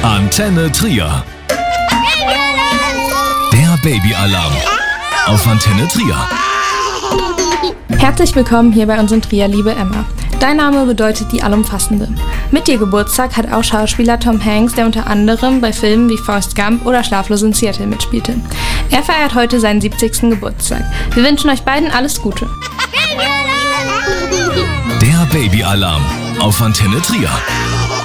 Antenne Trier. Der Babyalarm auf Antenne Trier. Herzlich willkommen hier bei uns in Trier, liebe Emma. Dein Name bedeutet die Allumfassende. Mit dir Geburtstag hat auch Schauspieler Tom Hanks, der unter anderem bei Filmen wie Forrest Gump oder Schlaflos in Seattle mitspielte. Er feiert heute seinen 70. Geburtstag. Wir wünschen euch beiden alles Gute. Der Babyalarm auf Antenne Trier.